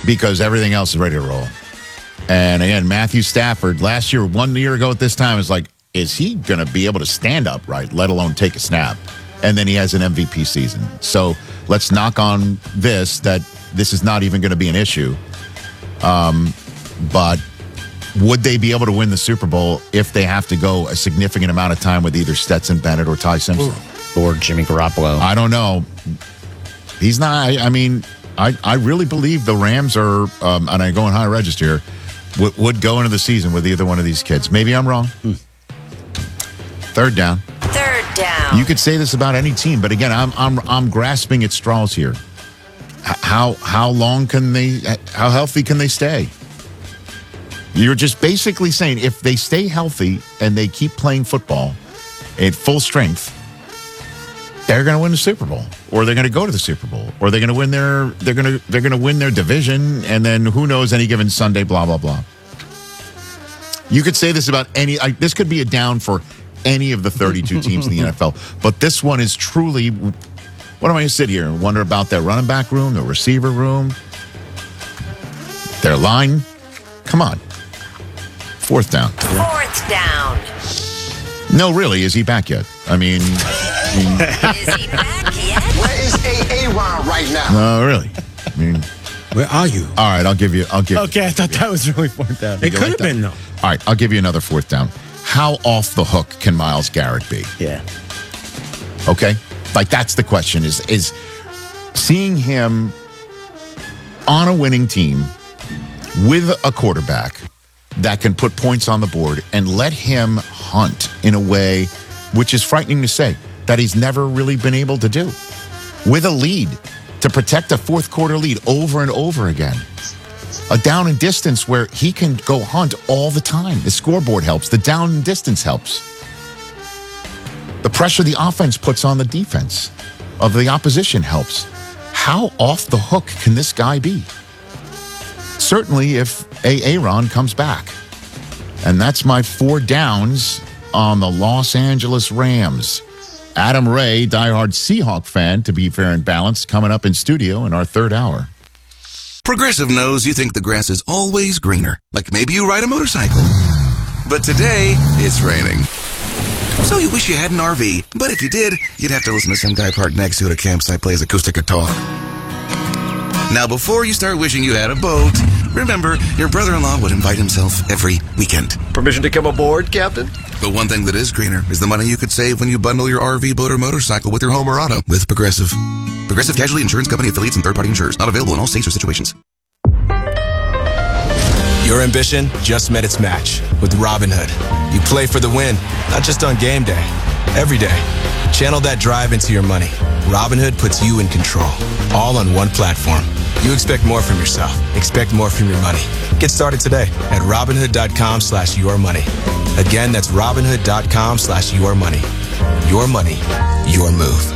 because everything else is ready to roll. And again, Matthew Stafford, last year, 1 year ago at this time, is like, is he going to be able to stand upright, let alone take a snap? And then he has an MVP season. So let's knock on that this is not even going to be an issue. But would they be able to win the Super Bowl if they have to go a significant amount of time with either Stetson Bennett or Ty Simpson? Or Jimmy Garoppolo? I don't know. He's not, I mean, I really believe the Rams are, and I go in high register, would go into the season with either one of these kids. Maybe I'm wrong. Third down. You could say this about any team, but again, I'm grasping at straws here. How healthy can they stay? You're just basically saying if they stay healthy and they keep playing football at full strength, they're going to win the Super Bowl, or they're going to go to the Super Bowl, or they're going to win they're going to win their division, and then who knows any given Sunday, blah blah blah. You could say this about this could be a down for any of the 32 teams in the NFL, but this one is truly. What am I going to sit here and wonder about their running back room, their receiver room, their line? Come on. Fourth down. No, really, is he back yet? I mean, is he back yet? Where is A-Ron right now? No, really. I mean, where are you? All right, I'll give you. Okay, I thought that was really fourth down. It could have been though. All right, I'll give you another fourth down. How off the hook can Myles Garrett be? Yeah. Okay, like that's the question. Is seeing him on a winning team with a quarterback that can put points on the board and let him hunt in a way which is frightening to say that he's never really been able to do with a lead to protect a fourth quarter lead over and over again. A down and distance where he can go hunt all the time. The scoreboard helps. The down and distance helps. The pressure the offense puts on the defense of the opposition helps. How off the hook can this guy be? Certainly if Aaron comes back. And that's my 4 downs on the Los Angeles Rams. Adam Ray, diehard Seahawk fan, to be fair and balanced, coming up in studio in our third hour. Progressive knows you think the grass is always greener. Like maybe you ride a motorcycle. But today, it's raining. So you wish you had an RV. But if you did, you'd have to listen to some guy parked next to you at a campsite play his acoustic guitar. Now, before you start wishing you had a boat, remember, your brother-in-law would invite himself every weekend. Permission to come aboard, Captain? But one thing that is greener is the money you could save when you bundle your RV, boat, or motorcycle with your home or auto with Progressive. Progressive Casualty Insurance Company affiliates and third-party insurers. Not available in all states or situations. Your ambition just met its match with Robinhood. You play for the win, not just on game day, every day. Channel that drive into your money. Robinhood puts you in control, all on one platform. You expect more from yourself. Expect more from your money. Get started today at Robinhood.com/yourmoney. Again, that's Robinhood.com/yourmoney. Your money, your move.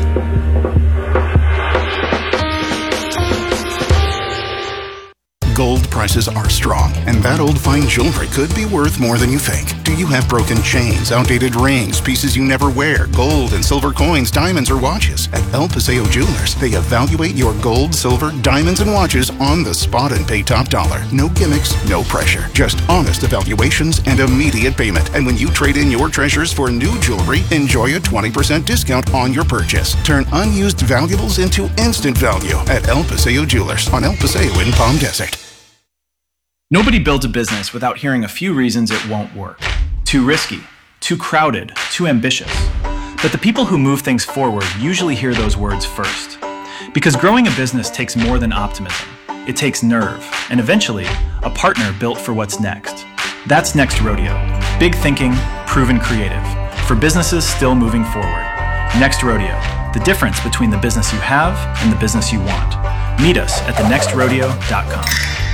Gold prices are strong, and that old fine jewelry could be worth more than you think. Do you have broken chains, outdated rings, pieces you never wear, gold and silver coins, diamonds, or watches? At El Paseo Jewelers, they evaluate your gold, silver, diamonds, and watches on the spot and pay top dollar. No gimmicks, no pressure. Just honest evaluations and immediate payment. And when you trade in your treasures for new jewelry, enjoy a 20% discount on your purchase. Turn unused valuables into instant value at El Paseo Jewelers on El Paseo in Palm Desert. Nobody builds a business without hearing a few reasons it won't work. Too risky, too crowded, too ambitious. But the people who move things forward usually hear those words first. Because growing a business takes more than optimism. It takes nerve, and eventually, a partner built for what's next. That's Next Rodeo. Big thinking, proven creative. For businesses still moving forward. Next Rodeo. The difference between the business you have and the business you want. Meet us at thenextrodeo.com.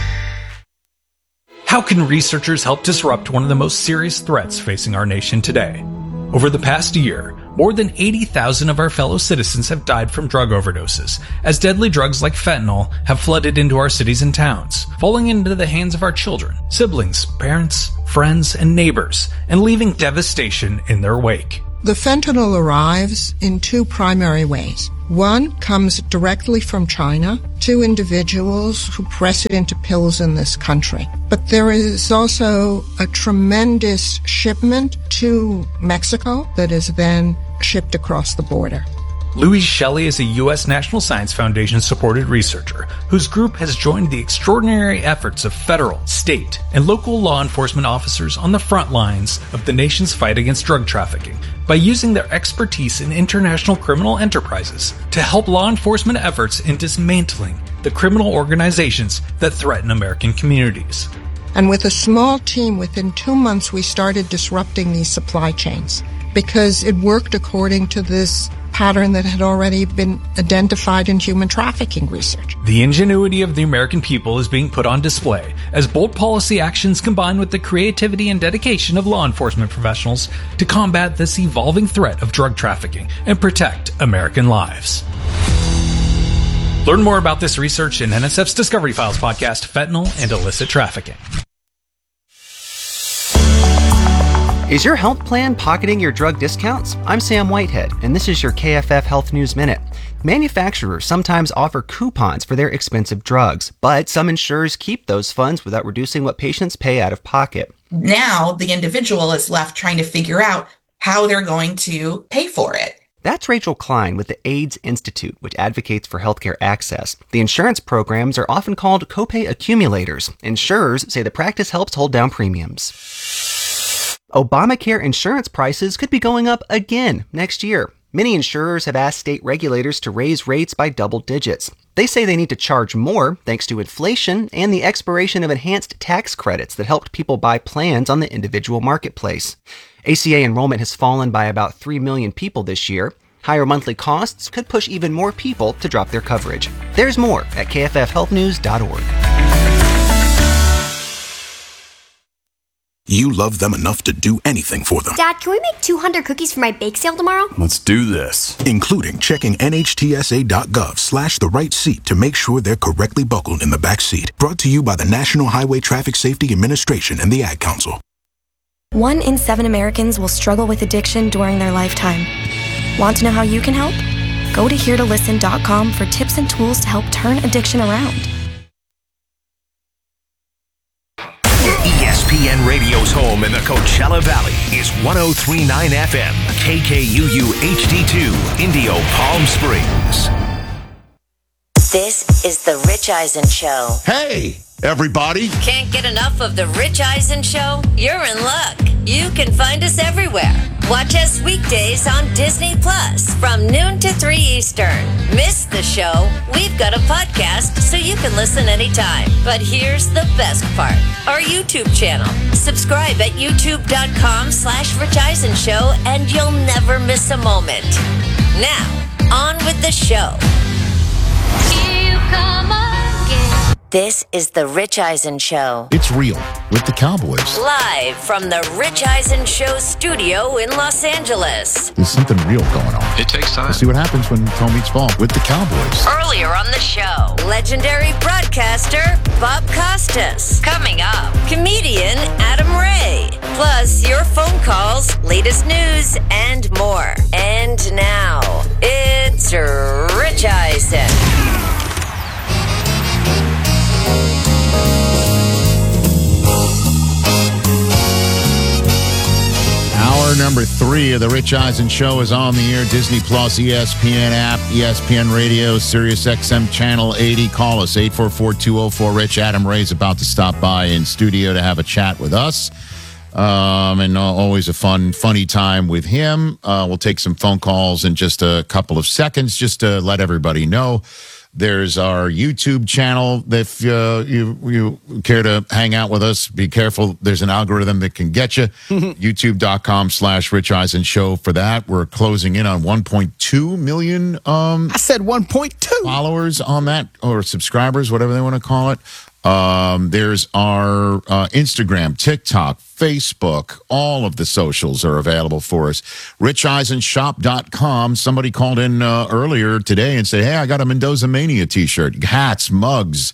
How can researchers help disrupt one of the most serious threats facing our nation today? Over the past year, more than 80,000 of our fellow citizens have died from drug overdoses, as deadly drugs like fentanyl have flooded into our cities and towns, falling into the hands of our children, siblings, parents, friends, and neighbors, and leaving devastation in their wake. The fentanyl arrives in two primary ways. One comes directly from China to individuals who press it into pills in this country. But there is also a tremendous shipment to Mexico that is then shipped across the border. Louise Shelley is a U.S. National Science Foundation-supported researcher whose group has joined the extraordinary efforts of federal, state, and local law enforcement officers on the front lines of the nation's fight against drug trafficking by using their expertise in international criminal enterprises to help law enforcement efforts in dismantling the criminal organizations that threaten American communities. And with a small team, within 2 months, we started disrupting these supply chains because it worked according to this pattern that had already been identified in human trafficking research. The ingenuity of the American people is being put on display as bold policy actions combine with the creativity and dedication of law enforcement professionals to combat this evolving threat of drug trafficking and protect American lives. Learn more about this research in NSF's Discovery Files podcast, Fentanyl and Illicit Trafficking. Is your health plan pocketing your drug discounts? I'm Sam Whitehead, and this is your KFF Health News Minute. Manufacturers sometimes offer coupons for their expensive drugs, but some insurers keep those funds without reducing what patients pay out of pocket. Now, the individual is left trying to figure out how they're going to pay for it. That's Rachel Klein with the AIDS Institute, which advocates for healthcare access. The insurance programs are often called copay accumulators. Insurers say the practice helps hold down premiums. Obamacare insurance prices could be going up again next year. Many insurers have asked state regulators to raise rates by double digits. They say they need to charge more thanks to inflation and the expiration of enhanced tax credits that helped people buy plans on the individual marketplace. ACA enrollment has fallen by about 3 million people this year. Higher monthly costs could push even more people to drop their coverage. There's more at kffhealthnews.org. You love them enough to do anything for them. Dad, can we make 200 cookies for my bake sale tomorrow? Let's do this. Including checking NHTSA.gov/the right seat to make sure they're correctly buckled in the back seat. Brought to you by the National Highway Traffic Safety Administration and the Ad Council. 1 in 7 Americans will struggle with addiction during their lifetime. Want to know how you can help? Go to heretolisten.com for tips and tools to help turn addiction around. ESPN Radio's home in the Coachella Valley is 103.9 FM, KKUU HD2, Indio, Palm Springs. This is The Rich Eisen Show. Hey, everybody. Can't get enough of The Rich Eisen Show? You're in luck. You can find us everywhere. Watch us weekdays on Disney Plus from noon to 3 Eastern. Miss the show? We've got a podcast so you can listen anytime. But here's the best part. Our YouTube channel. Subscribe at youtube.com/Rich Eisen Show and you'll never miss a moment. Now, on with the show. Here you come again. This is The Rich Eisen Show. It's real with the Cowboys. Live from the Rich Eisen Show studio in Los Angeles. There's something real going on. It takes time. We'll see what happens when fall meets fall with the Cowboys. Earlier on the show, legendary broadcaster Bob Costas. Coming up, comedian Adam Ray. Plus, your phone calls, latest news, and more. And now, it's Rich Eisen. Hour number 3 of the Rich Eisen Show is on the air. Disney Plus, ESPN app, ESPN Radio, Sirius XM Channel 80. Call us, 844-204-RICH. Adam Ray's about to stop by in studio to have a chat with us. And always a funny time with him. We'll take some phone calls in just a couple of seconds just to let everybody know. There's our YouTube channel. If you care to hang out with us, be careful. There's an algorithm that can get you. YouTube.com/Rich Eisen Show for that. We're closing in on 1.2 million. I said 1.2 followers on that, or subscribers, whatever they want to call it. There's our Instagram, TikTok, Facebook. All of the socials are available for us. RichEisenShop.com. Somebody called in earlier today and said, hey, I got a Mendoza Mania t-shirt. Hats, mugs,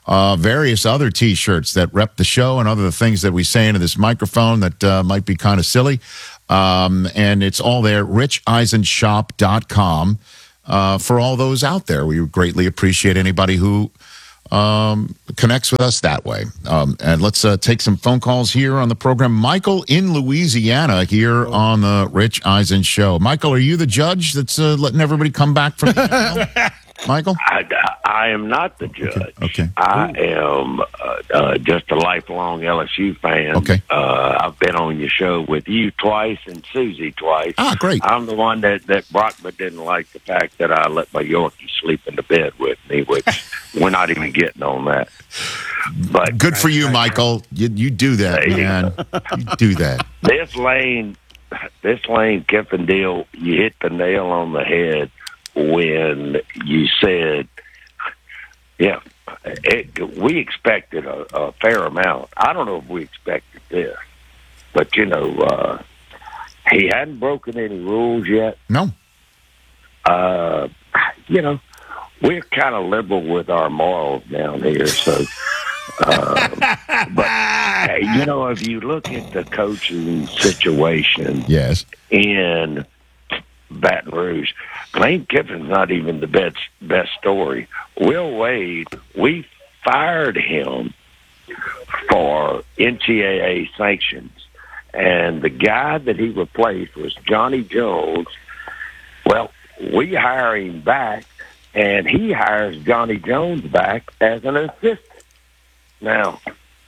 various other T-shirts that rep the show and other things that we say into this microphone that might be kind of silly. And it's all there, richeisenshop.com, for all those out there. We greatly appreciate anybody who connects with us that way. And let's take some phone calls here on the program. Michael in Louisiana here on the Rich Eisen Show. Michael, are you the judge that's letting everybody come back from the NFL? Michael? I am not the judge. Okay. I am just a lifelong LSU fan. Okay. I've been on your show with you twice and Susie twice. Ah, great. I'm the one that Brockman didn't like the fact that I let my Yorkie sleep in the bed with me, which we're not even getting on that. But good for you, Michael. You do that, man. You do that. This Lane Kiffin deal, you hit the nail on the head when you said, yeah, we expected a fair amount. I don't know if we expected this, but, he hadn't broken any rules yet. No. We're kind of liberal with our morals down here, so... but, if you look at the coaching situation yes, in Baton Rouge, Lane Kiffin's not even the best story. Will Wade, we fired him for NCAA sanctions, and the guy that he replaced was Johnny Jones. Well, we hire him back, and he hires Johnny Jones back as an assistant. Now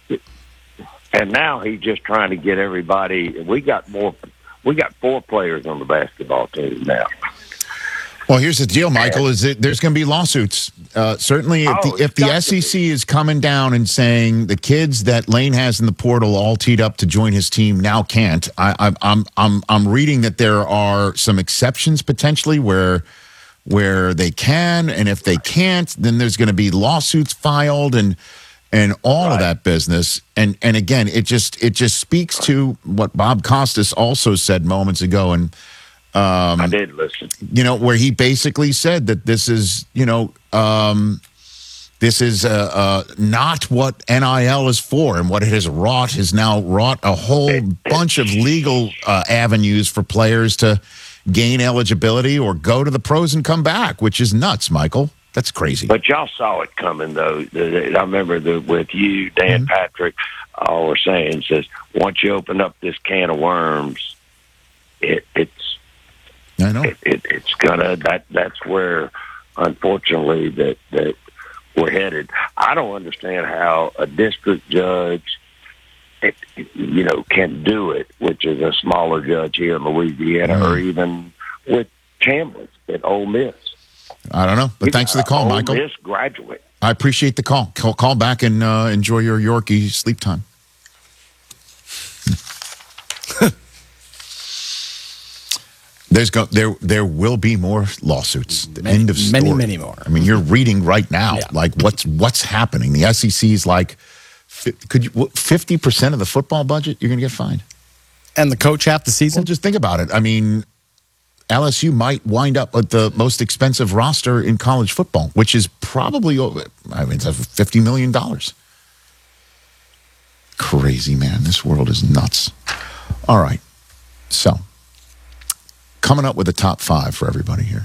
he's just trying to get everybody. We got 4 players on the basketball team now. Well, here's the deal, Michael, is that there's going to be lawsuits. Certainly, if the SEC is coming down and saying the kids that Lane has in the portal all teed up to join his team now can't, I'm reading that there are some exceptions potentially where they can, and if they can't, then there's going to be lawsuits filed and all of that business. And again, it just speaks to what Bob Costas also said moments ago. And I did listen. Where he basically said that this is not what NIL is for, and what it has now wrought a whole bunch of legal avenues for players to gain eligibility or go to the pros and come back, which is nuts, Michael. That's crazy. But y'all saw it coming, though. I remember with you, Dan Patrick, all we're saying says, once you open up this can of worms, it's gonna. That's where, unfortunately, that we're headed. I don't understand how a district judge, can do it, which is a smaller judge here in Louisiana, or even with Chambliss at Ole Miss. I don't know, but thanks for the call, Michael. Ole Miss graduate. I appreciate the call. Call back and enjoy your Yorkie sleep time. There will be more lawsuits. End of story. Many more. I mean, you're reading right now, like what's happening. The SEC is like, 50% of the football budget you're going to get fined, and the coach half the season. Well, just think about it. I mean, LSU might wind up with the most expensive roster in college football, which is probably it's $50 million. Crazy, man. This world is nuts. All right, so. Coming up with a top 5 for everybody here.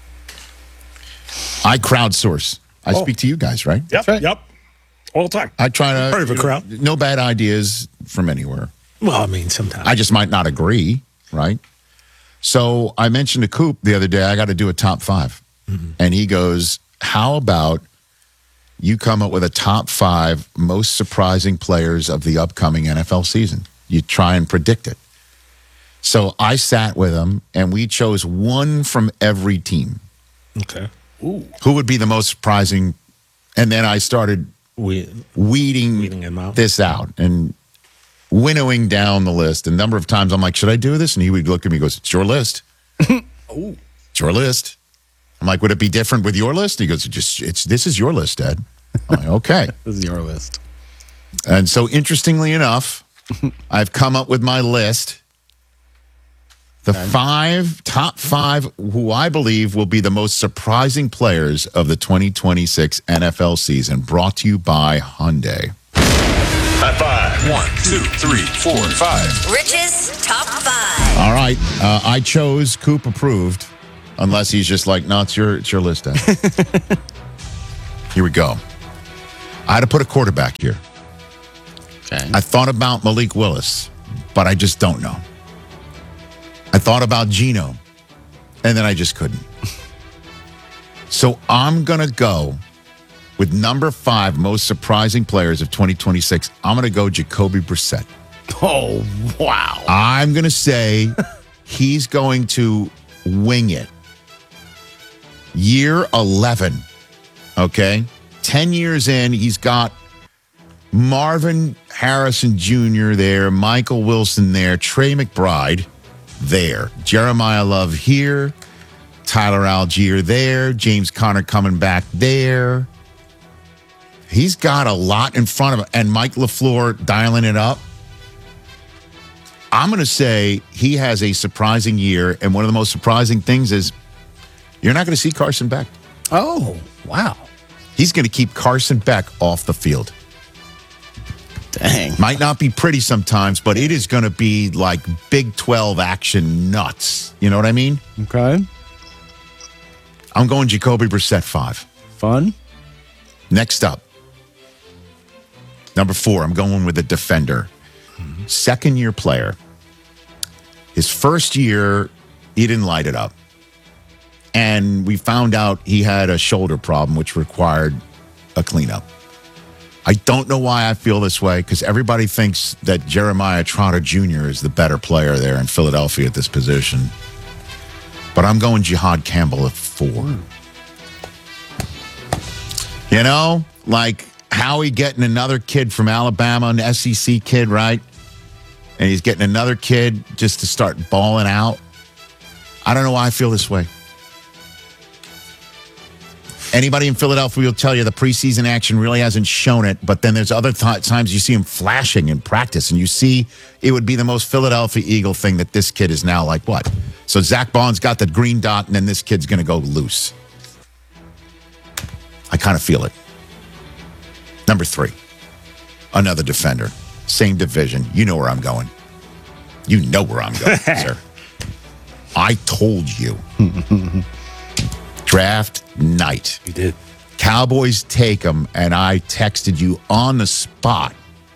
I crowdsource. I speak to you guys, right? Yep. Right. Yep. All the time. I try to. Part of a crowd. No bad ideas from anywhere. Well, I mean, sometimes. I just might not agree, right? So I mentioned to Coop the other day, I got to do a top 5. Mm-hmm. And he goes, how about you come up with a top 5 most surprising players of the upcoming NFL season? You try and predict it. So I sat with him, and we chose one from every team. Okay. Ooh. Who would be the most surprising? And then I started weeding this out and winnowing down the list. A number of times I'm like, should I do this? And he would look at me and goes, it's your list. Oh, it's your list. I'm like, would it be different with your list? He goes, this is your list, Ed. I'm like, okay. This is your list. And so interestingly enough, I've come up with my list. The top five who I believe will be the most surprising players of the 2026 NFL season, brought to you by Hyundai. High five. 1, 2, 3, 4, 5. Rich's top 5. All right. I chose Coop approved, unless he's just like, no, it's your list, Dad. Here we go. I had to put a quarterback here. Okay. I thought about Malik Willis, but I just don't know. I thought about Geno, and then I just couldn't. So I'm going to go with number 5 most surprising players of 2026. I'm going to go Jacoby Brissett. Oh, wow. I'm going to say he's going to wing it. Year 11, okay? 10 years in, he's got Marvin Harrison Jr. there, Michael Wilson there, Trey McBride there, Jeremiah Love here, Tyler Algier there, James Conner coming back there. He's got a lot in front of him, and Mike LaFleur dialing it up. I'm going to say he has a surprising year, and one of the most surprising things is you're not going to see Carson Beck. Oh, wow. He's going to keep Carson Beck off the field. Dang. Might not be pretty sometimes, but it is going to be like Big 12 action nuts. You know what I mean? Okay. I'm going Jacoby Brissett 5. Fun. Next up, number 4, I'm going with a defender. Second-year player. His first year, he didn't light it up. And we found out he had a shoulder problem, which required a cleanup. I don't know why I feel this way, because everybody thinks that Jeremiah Trotter Jr. is the better player there in Philadelphia at this position. But I'm going Jihad Campbell at 4. You know, like Howie getting another kid from Alabama, an SEC kid, right? And he's getting another kid just to start balling out. I don't know why I feel this way. Anybody in Philadelphia will tell you the preseason action really hasn't shown it, but then there's other times you see him flashing in practice, and you see it would be the most Philadelphia Eagle thing that this kid is now like, what? So Zach Bond's got the green dot, and then this kid's going to go loose. I kind of feel it. Number 3, another defender. Same division. You know where I'm going. You know where I'm going, sir. I told you. Draft night. You did. Cowboys take him, and I texted you on the spot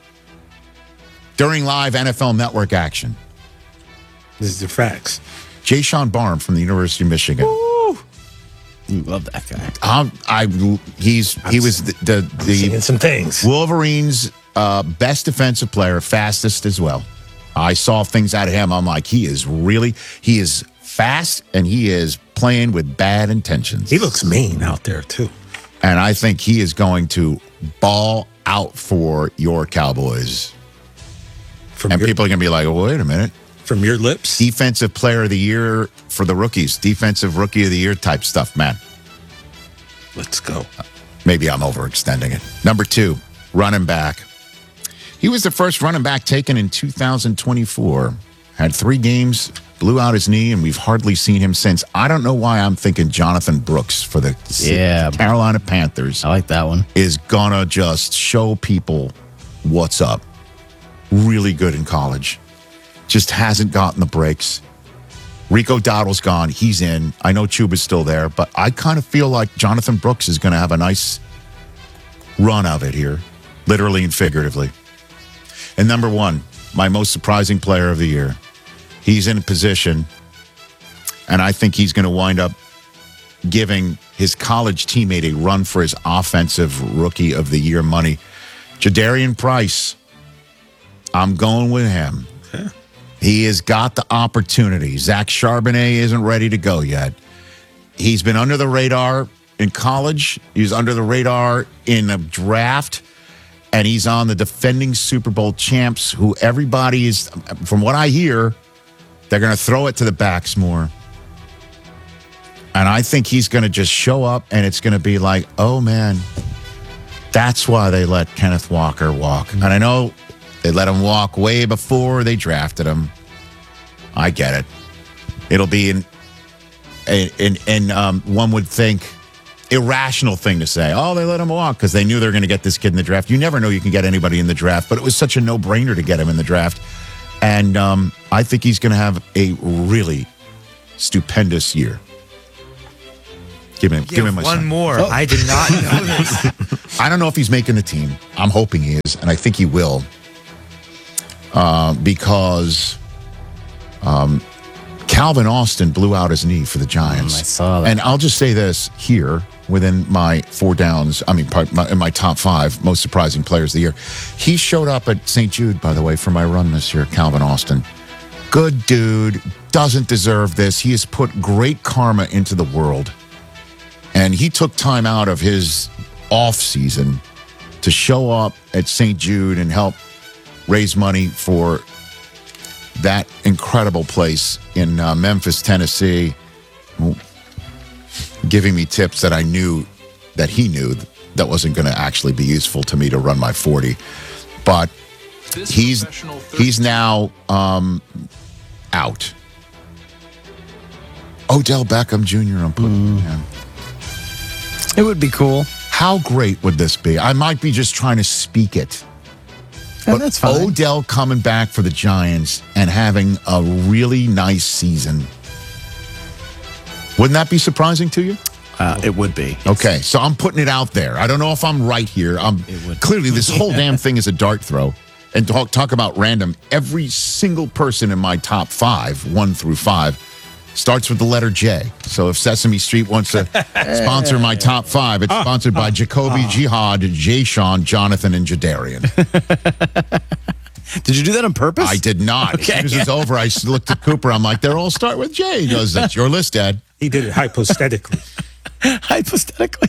during live NFL Network action. This is the facts. Jay Sean Barham from the University of Michigan. Woo. You love that guy. He was the seeing some things. Wolverines' best defensive player, fastest as well. I saw things out of him. I'm like, he is fast, and he is playing with bad intentions. He looks mean out there, too. And I think he is going to ball out for your Cowboys. People are going to be like, well, wait a minute. From your lips? Defensive player of the year for the rookies. Defensive rookie of the year type stuff, man. Let's go. Maybe I'm overextending it. Number 2, running back. He was the first running back taken in 2024. Had 3 games, blew out his knee, and we've hardly seen him since. I don't know why I'm thinking Jonathan Brooks for the Carolina Panthers. I like that one. Is going to just show people what's up. Really good in college. Just hasn't gotten the breaks. Rico Dowdle's gone. He's in. I know Chuba's still there, but I kind of feel like Jonathan Brooks is going to have a nice run of it here, literally and figuratively. And number 1, my most surprising player of the year. He's in a position, and I think he's going to wind up giving his college teammate a run for his offensive rookie of the year money. Jadarian Price. I'm going with him. Okay. He has got the opportunity. Zach Charbonnet isn't ready to go yet. He's been under the radar in college. He was under the radar in the draft. And he's on the defending Super Bowl champs, who everybody is, from what I hear, they're going to throw it to the backs more. And I think he's going to just show up, and it's going to be like, oh, man, that's why they let Kenneth Walker walk. And I know they let him walk way before they drafted him. I get it. It'll be one would think irrational thing to say. Oh, they let him walk because they knew they were going to get this kid in the draft. You never know you can get anybody in the draft, but it was such a no-brainer to get him in the draft. And I think he's going to have a really stupendous year. Give him my one son. more. Oh. I did not know this. I don't know if he's making the team. I'm hoping he is, and I think he will. Because Calvin Austin blew out his knee for the Giants. I saw that. And I'll just say this here within my in my top 5 most surprising players of the year. He showed up at St. Jude, by the way, for my run this year, Calvin Austin. Good dude, doesn't deserve this. He has put great karma into the world. And he took time out of his off season to show up at St. Jude and help raise money for that incredible place in Memphis, Tennessee, giving me tips that I knew that he knew that wasn't going to actually be useful to me to run my 40. But he's now out. Odell Beckham Jr. I'm putting him. It would be cool. How great would this be? I might be just trying to speak it. Oh, But that's fine. Odell coming back for the Giants and having a really nice season. Wouldn't that be surprising to you? It would be. Okay, so I'm putting it out there. I don't know if I'm right here. Clearly, this whole damn thing is a dart throw. And talk about random. Every single person in my top 5, 1 through 5, starts with the letter J. So if Sesame Street wants to sponsor my top 5, it's sponsored by Jacoby, Jihad, Jay Sean, Jonathan, and Jadarian. Did you do that on purpose? I did not. Okay. As soon as it's over, I looked at Cooper. I'm like, they'll all start with J. He goes, that's your list, Dad. He did it hypothetically. Hypothetically.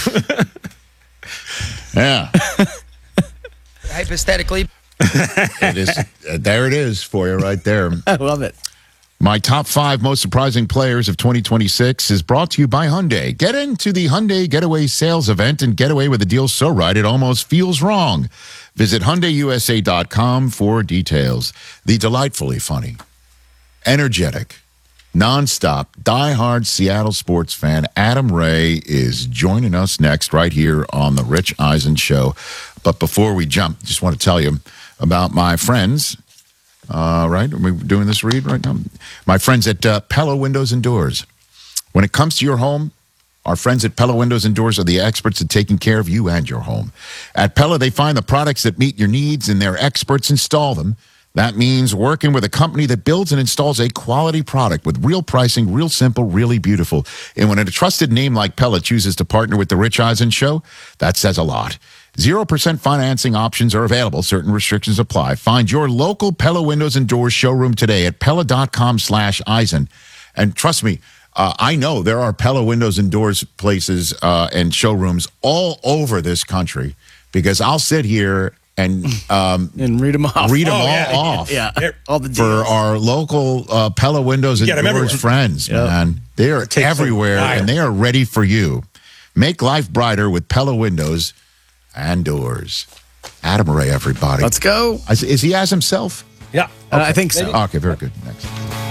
Yeah. Hypothetically. It is. There it is for you right there. I love it. My top 5 most surprising players of 2026 is brought to you by Hyundai. Get into the Hyundai Getaway Sales Event and get away with a deal so right it almost feels wrong. Visit HyundaiUSA.com for details. The delightfully funny, energetic, nonstop, diehard Seattle sports fan Adam Ray is joining us next right here on The Rich Eisen Show. But before we jump, just want to tell you about my friends. Right? Are we doing this read right now? My friends at Pella Windows and Doors. When it comes to your home, our friends at Pella Windows and Doors are the experts at taking care of you and your home. At Pella, they find the products that meet your needs and their experts install them. That means working with a company that builds and installs a quality product with real pricing, real simple, really beautiful. And when a trusted name like Pella chooses to partner with The Rich Eisen Show, that says a lot. 0% financing options are available. Certain restrictions apply. Find your local Pella Windows and Doors showroom today at Pella.com/Eisen. And trust me, I know there are Pella Windows and Doors places and showrooms all over this country because I'll sit here and read them off. Read them off. Yeah. All the deals. For our local Pella Windows and Doors friends, man. They are everywhere and they are ready for you. Make life brighter with Pella Windows and Doors. Adam Ray, everybody. Let's go. Is he as himself? Yeah. Okay. I think so. Okay, very good. Next.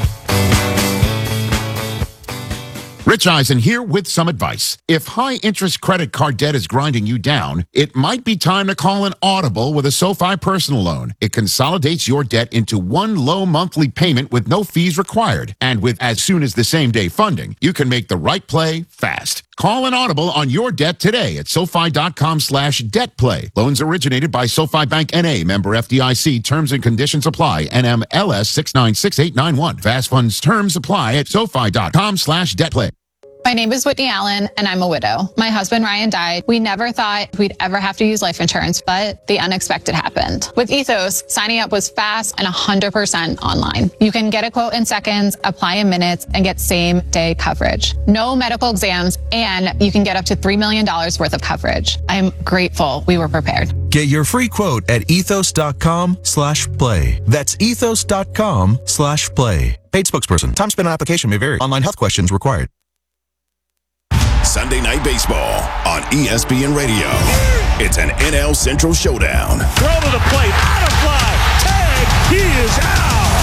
Rich Eisen here with some advice. If high-interest credit card debt is grinding you down, it might be time to call an Audible with a SoFi personal loan. It consolidates your debt into one low monthly payment with no fees required. And with as soon as the same-day funding, you can make the right play fast. Call an Audible on your debt today at SoFi.com/debtplay. Loans originated by SoFi Bank N.A. Member FDIC. Terms and conditions apply. NMLS 696891. Fast funds terms apply at SoFi.com/debtplay. My name is Whitney Allen, and I'm a widow. My husband, Ryan, died. We never thought we'd ever have to use life insurance, but the unexpected happened. With Ethos, signing up was fast and 100% online. You can get a quote in seconds, apply in minutes, and get same-day coverage. No medical exams, and you can get up to $3 million worth of coverage. I'm grateful we were prepared. Get your free quote at ethos.com/play. That's ethos.com/play. Paid spokesperson. Time spent on application may vary. Online health questions required. Sunday Night Baseball on ESPN Radio. It's an NL Central showdown. Throw to the plate, out of fly, tag, he is out.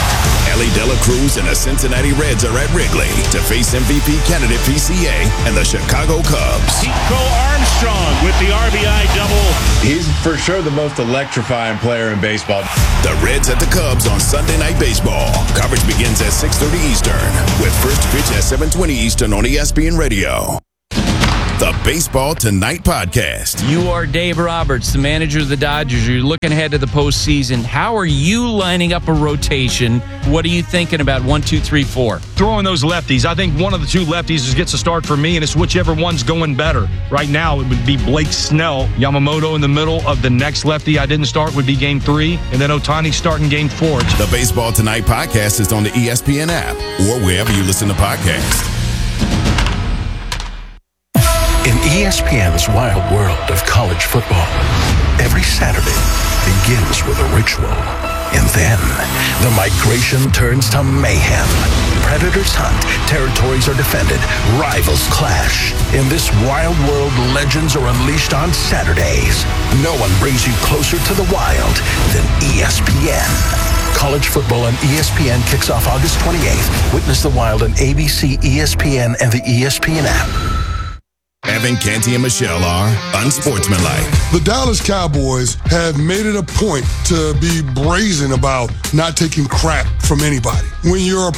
Ellie De La Cruz and the Cincinnati Reds are at Wrigley to face MVP candidate PCA and the Chicago Cubs. Nico Armstrong with the RBI double. He's for sure the most electrifying player in baseball. The Reds at the Cubs on Sunday Night Baseball. Coverage begins at 6:30 Eastern with first pitch at 7:20 Eastern on ESPN Radio. The Baseball Tonight podcast. You are Dave Roberts, the manager of the Dodgers. You're looking ahead to the postseason. How are you lining up a rotation? What are you thinking about 1, 2, 3, 4? Throwing those lefties. I think one of the two lefties gets a start for me, and it's whichever one's going better. Right now, it would be Blake Snell. Yamamoto in the middle of the next lefty I didn't start would be Game 3, and then Ohtani starting Game 4. The Baseball Tonight podcast is on the ESPN app or wherever you listen to podcasts. In ESPN's wild world of college football, every Saturday begins with a ritual. And then, the migration turns to mayhem. Predators hunt, territories are defended, rivals clash. In this wild world, legends are unleashed on Saturdays. No one brings you closer to the wild than ESPN. College football on ESPN kicks off August 28th. Witness the wild on ABC, ESPN, and the ESPN app. Evan, Canty, and Michelle are unsportsmanlike. The Dallas Cowboys have made it a point to be brazen about not taking crap from anybody. When you're a